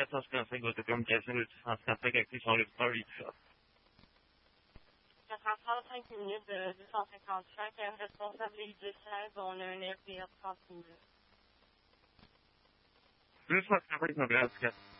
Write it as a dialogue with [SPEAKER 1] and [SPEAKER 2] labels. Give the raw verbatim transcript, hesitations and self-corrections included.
[SPEAKER 1] quatre cent cinquante-cinq autocommunication de six cent cinquante-cinq actifs sur le store et tout ça.
[SPEAKER 2] quatre heures trente-cinq minutes de deux cent cinquante-cinq, un responsable des deux seize, on a un R P A de trente minutes.
[SPEAKER 1] deux cent cinquante-cinq,